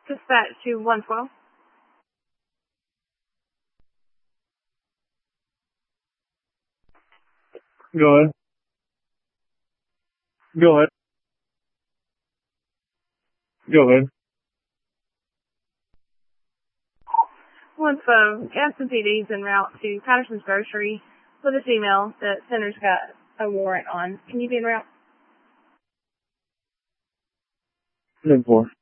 Dispatch to 112. Go ahead. Go ahead. Go ahead. 112. Gas and PD's en route to Patterson's Grocery with a female that sender's got a warrant on. Can you be en route? 10-4.